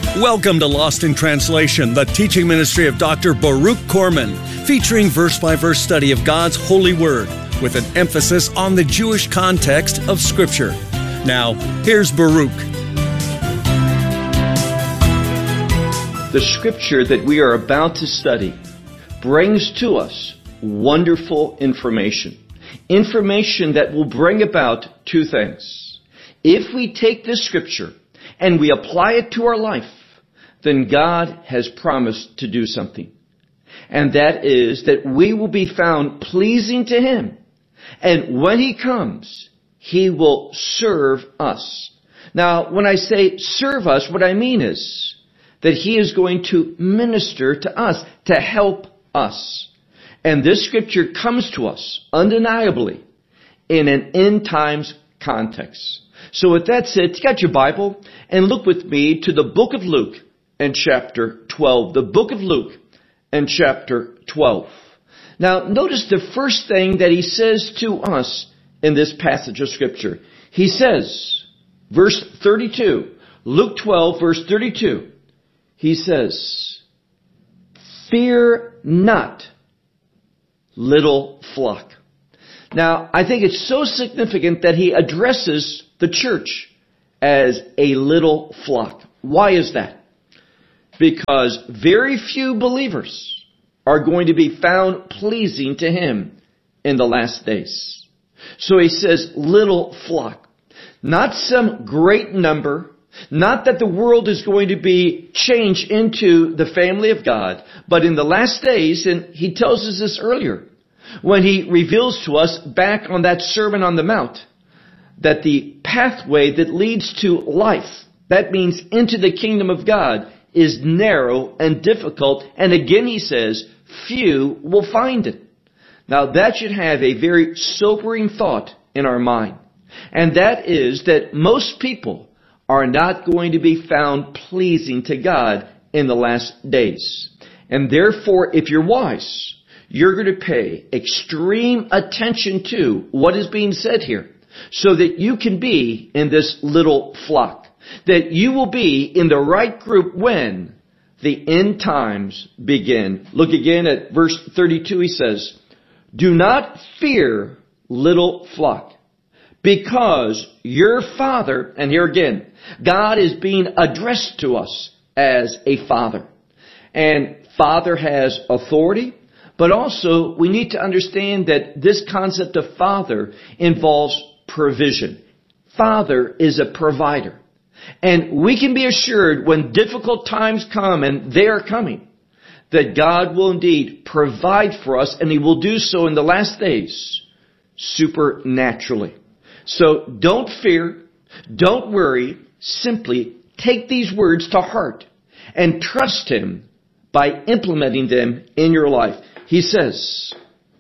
Welcome to Lost in Translation, the teaching ministry of Dr. Baruch Corman, featuring verse-by-verse study of God's holy word with an emphasis on the Jewish context of Scripture. Now, here's Baruch. The Scripture that we are about to study brings to us wonderful information. Information that will bring about two things. If we take this Scripture and we apply it to our life, then God has promised to do something. And that is that we will be found pleasing to Him. And when He comes, He will serve us. Now, when I say serve us, what I mean is that He is going to minister to us, to help us. And this Scripture comes to us undeniably in an end times context. So with that said, take out your Bible and look with me to the book of Luke and chapter 12. The book of Luke and chapter 12. Now, notice the first thing that he says to us in this passage of Scripture. He says, verse 32, Luke 12, verse 32, he says, "Fear not, little flock." Now, I think it's so significant that he addresses the church as a little flock. Why is that? Because very few believers are going to be found pleasing to Him in the last days. So he says, little flock. Not some great number, not that the world is going to be changed into the family of God, but in the last days, and he tells us this earlier, when he reveals to us back on that Sermon on the Mount, that the pathway that leads to life, that means into the kingdom of God, is narrow and difficult. And again he says, few will find it. Now that should have a very sobering thought in our mind. And that is that most people are not going to be found pleasing to God in the last days. And therefore, if you're wise, you're going to pay extreme attention to what is being said here, so that you can be in this little flock, that you will be in the right group when the end times begin. Look again at verse 32. He says, "Do not fear, little flock, because your Father," and here again, God is being addressed to us as a Father. And Father has authority. But also, we need to understand that this concept of Father involves provision. Father is a provider. And we can be assured when difficult times come, and they are coming, that God will indeed provide for us, and He will do so in the last days supernaturally. So don't fear, don't worry, simply take these words to heart and trust Him by implementing them in your life. He says,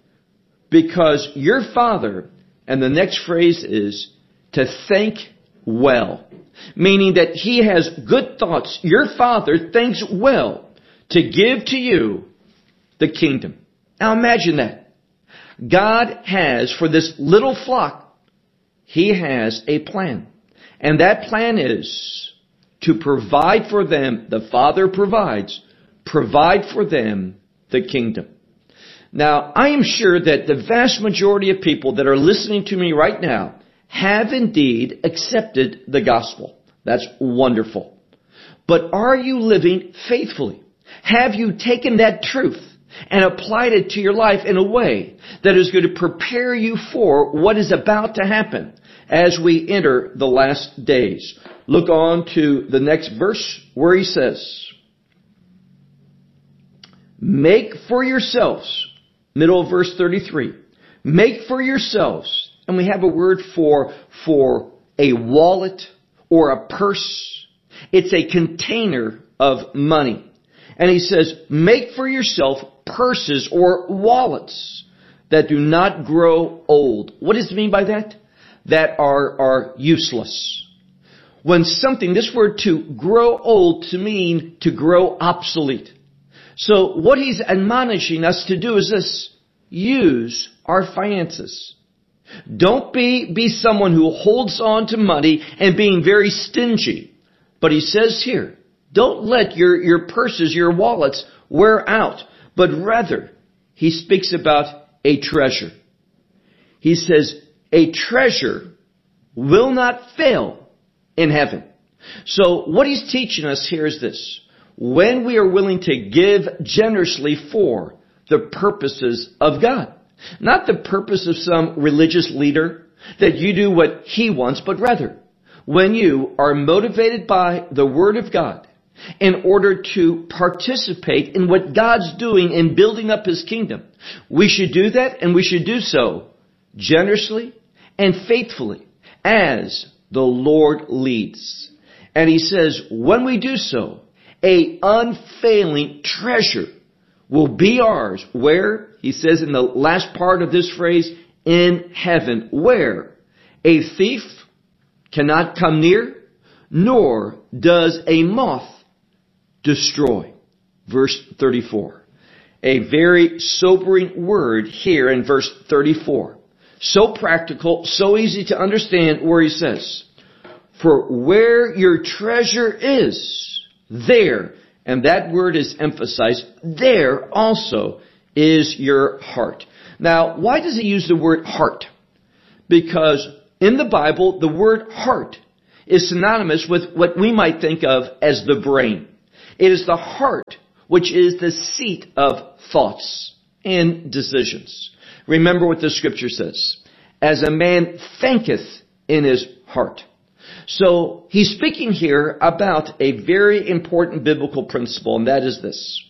because your Father, and the next phrase is to think well, meaning that He has good thoughts. Your Father thinks well to give to you the kingdom. Now imagine that. God has, for this little flock, He has a plan. And that plan is to provide for them, the Father provides, provide for them the kingdom. Now, I am sure that the vast majority of people that are listening to me right now have indeed accepted the gospel. That's wonderful. But are you living faithfully? Have you taken that truth and applied it to your life in a way that is going to prepare you for what is about to happen as we enter the last days? Look on to the next verse where he says, "Make for yourselves," middle of verse 33, "make for yourselves," and we have a word for a wallet or a purse. It's a container of money. And he says, make for yourself purses or wallets that do not grow old. What does it mean by that? That are useless. When something, this word to grow old to mean to grow obsolete. So what he's admonishing us to do is this: use our finances. Don't be someone who holds on to money and being very stingy. But he says here, Don't let your purses, your wallets wear out, but rather, he speaks about a treasure. He says, a treasure will not fail in heaven. So what he's teaching us here is this. When we are willing to give generously for the purposes of God, not the purpose of some religious leader, that you do what he wants, but rather, when you are motivated by the Word of God in order to participate in what God's doing in building up His kingdom, we should do that, and we should do so generously and faithfully as the Lord leads. And he says, when we do so, a unfailing treasure will be ours. Where? He says in the last part of this phrase, in heaven, where a thief cannot come near, nor does a moth destroy. Verse 34. A very sobering word here in verse 34. So practical, so easy to understand, where he says, for where your treasure is, there, and that word is emphasized, there also is your heart. Now, why does he use the word heart? Because in the Bible, the word heart is synonymous with what we might think of as the brain. It is the heart which is the seat of thoughts and decisions. Remember what the scripture says. As a man thinketh in his heart. So he's speaking here about a very important biblical principle, and that is this.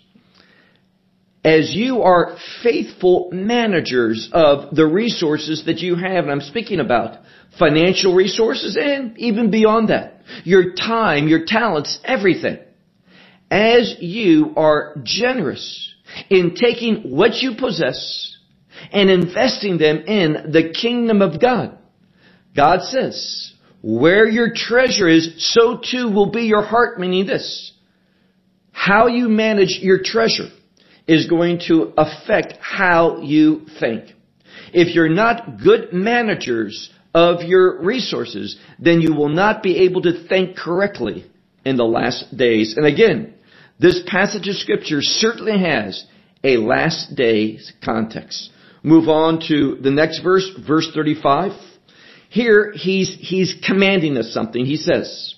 As you are faithful managers of the resources that you have, and I'm speaking about financial resources and even beyond that, your time, your talents, everything. As you are generous in taking what you possess and investing them in the kingdom of God, God says, where your treasure is, so too will be your heart, meaning this. How you manage your treasure is going to affect how you think. If you're not good managers of your resources, then you will not be able to think correctly in the last days. And again, this passage of scripture certainly has a last days context. Move on to the next verse, verse 35. Here, he's commanding us something. He says,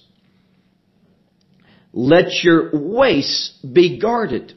let your waist be guarded.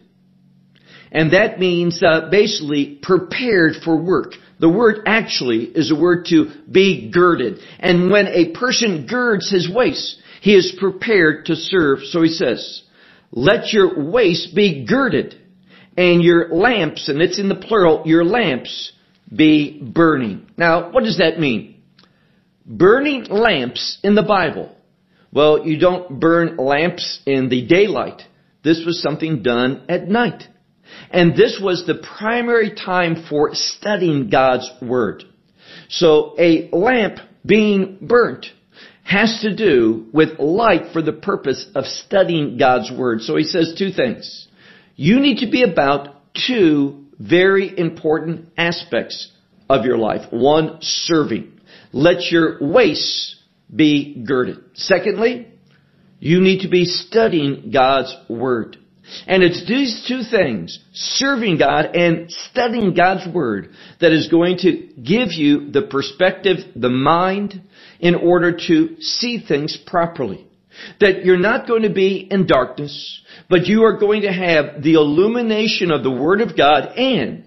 And that means basically prepared for work. The word actually is a word to be girded. And when a person girds his waist, he is prepared to serve. So he says, let your waist be girded, and your lamps, and it's in the plural, your lamps be burning. Now, what does that mean? Burning lamps in the Bible. Well, you don't burn lamps in the daylight. This was something done at night. And this was the primary time for studying God's Word. So a lamp being burnt has to do with light for the purpose of studying God's Word. So he says two things. You need to be about two very important aspects of your life. One, serving. Let your waist be girded. Secondly, you need to be studying God's Word. And it's these two things, serving God and studying God's Word, that is going to give you the perspective, the mind, in order to see things properly. That you're not going to be in darkness, but you are going to have the illumination of the Word of God, and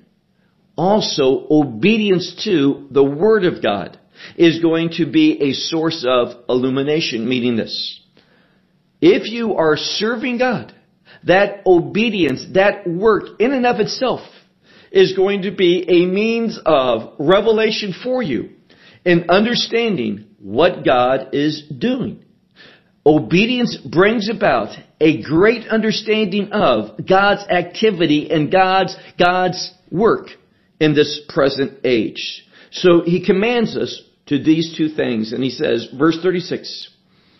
also obedience to the Word of God is going to be a source of illumination, meaning this. If you are serving God, that obedience, that work in and of itself is going to be a means of revelation for you in understanding what God is doing. Obedience brings about a great understanding of God's activity and God's work in this present age. So he commands us to these two things, and he says, verse 36,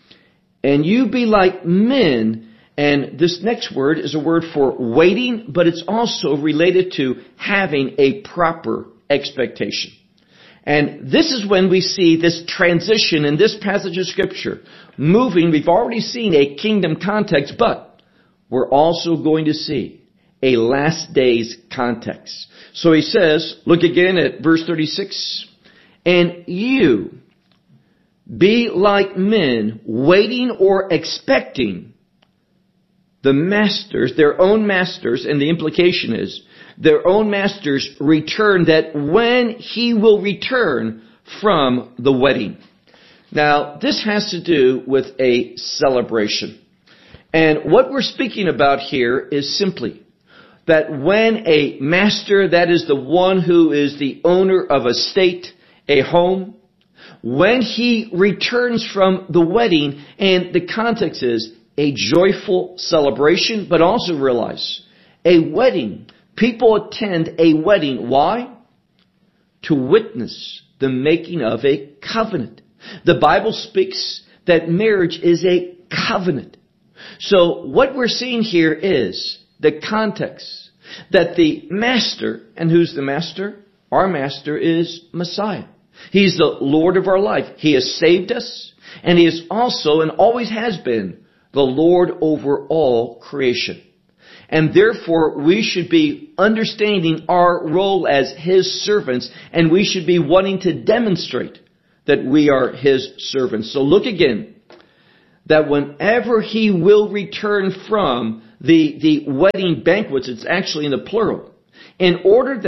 and you be like men. And this next word is a word for waiting, but it's also related to having a proper expectation. And this is when we see this transition in this passage of Scripture moving. We've already seen a kingdom context, but we're also going to see a last days context. So he says, look again at verse 36, and you be like men waiting or expecting the masters, their own masters, and the implication is their own masters return, that when he will return from the wedding. Now, this has to do with a celebration. And what we're speaking about here is simply that when a master, that is the one who is the owner of a state, a home, when he returns from the wedding, and the context is a joyful celebration, but also realize a wedding. People attend a wedding. Why? To witness the making of a covenant. The Bible speaks that marriage is a covenant. So what we're seeing here is the context that the master, and who's the master? Our master is Messiah. He's the Lord of our life. He has saved us, and He is also and always has been the Lord over all creation. And therefore, we should be understanding our role as His servants, and we should be wanting to demonstrate that we are His servants. So look again, that whenever He will return from the wedding banquets, it's actually in the plural, in order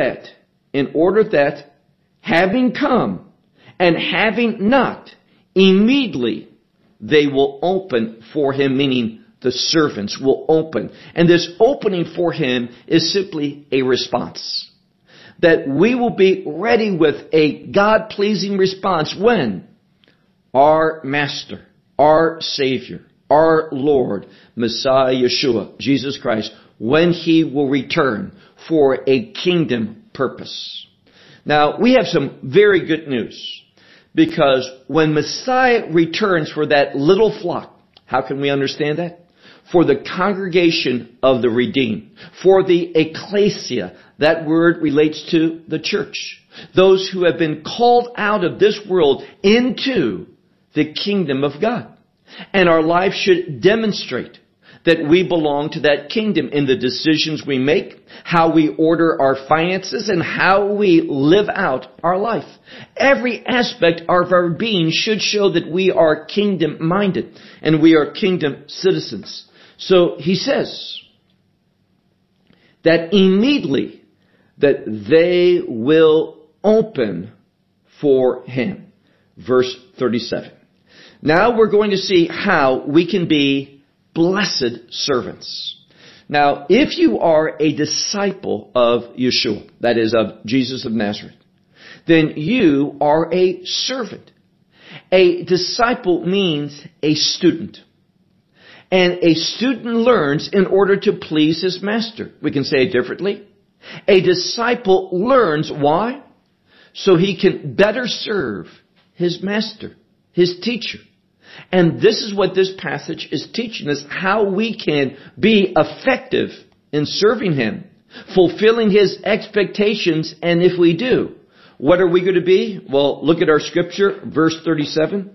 that having come and having knocked, immediately they will open for Him, meaning the servants will open. And this opening for Him is simply a response. That we will be ready with a God-pleasing response when our Master, our Savior, our Lord, Messiah Yeshua, Jesus Christ, when He will return for a kingdom purpose. Now, we have some very good news, because when Messiah returns for that little flock, how can we understand that? For the congregation of the redeemed, for the ecclesia, that word relates to the church, those who have been called out of this world into the kingdom of God. And our life should demonstrate that we belong to that kingdom in the decisions we make, how we order our finances, and how we live out our life. Every aspect of our being should show that we are kingdom-minded and we are kingdom citizens. So he says that immediately that they will open for Him. Verse 37. Now we're going to see how we can be blessed servants. Now, if you are a disciple of Yeshua, that is of Jesus of Nazareth, then you are a servant. A disciple means a student. And a student learns in order to please his master. We can say it differently. A disciple learns, why? So he can better serve his master, his teacher. And this is what this passage is teaching us, how we can be effective in serving Him, fulfilling His expectations. And if we do, what are we going to be? Well, look at our scripture, verse 37.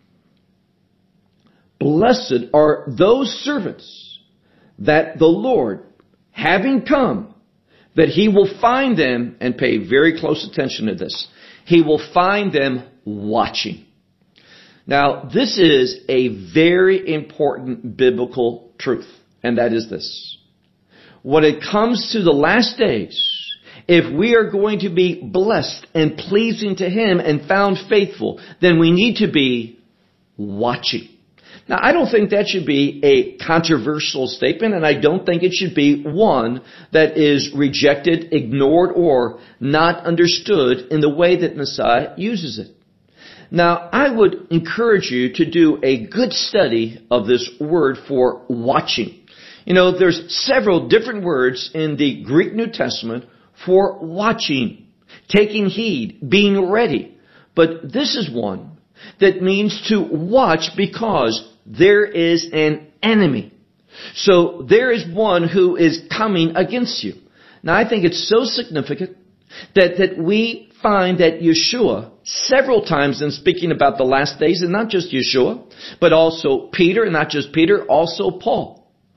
Blessed are those servants that the Lord, having come, that He will find them, and pay very close attention to this, He will find them watching. Now, this is a very important biblical truth, and that is this. When it comes to the last days, if we are going to be blessed and pleasing to Him and found faithful, then we need to be watching. Now, I don't think that should be a controversial statement, and I don't think it should be one that is rejected, ignored, or not understood in the way that Messiah uses it. Now, I would encourage you to do a good study of this word for watching. You know, there's several different words in the Greek New Testament for watching, taking heed, being ready. But this is one that means to watch because there is an enemy. So there is one who is coming against you. Now, I think it's so significant that we find that Yeshua, several times in speaking about the last days, and not just Yeshua, but also Peter, and not just Peter, also Paul,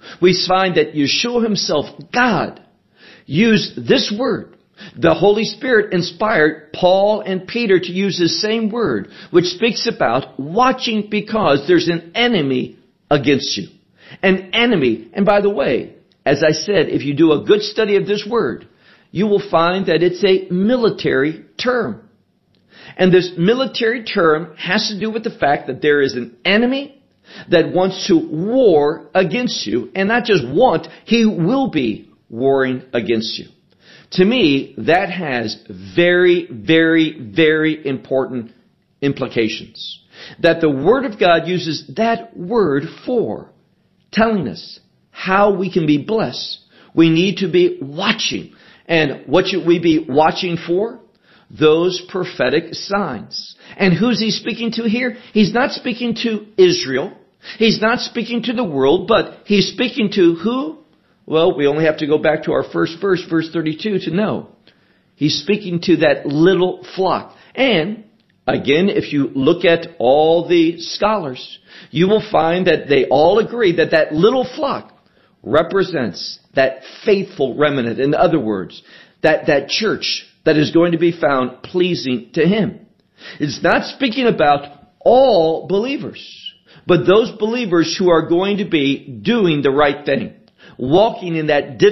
we find that Yeshua himself, God, used this word. The Holy Spirit inspired Paul and Peter to use the same word, which speaks about watching because there's an enemy against you. An enemy. And by the way, as I said, if you do a good study of this word, you will find that it's a military term. And this military term has to do with the fact that there is an enemy that wants to war against you. And not just want, he will be warring against you. To me, that has very, very, very important implications. That the Word of God uses that word for telling us how we can be blessed. We need to be watching. And what should we be watching for? Those prophetic signs. And who's he speaking to here? He's not speaking to Israel. He's not speaking to the world, but he's speaking to who? Well, we only have to go back to our first verse, verse 32, to know. He's speaking to that little flock. And, again, if you look at all the scholars, you will find that they all agree that that little flock represents that faithful remnant. In other words, that church that is going to be found pleasing to him. It's not speaking about all believers, but those believers who are going to be doing the right thing, walking in that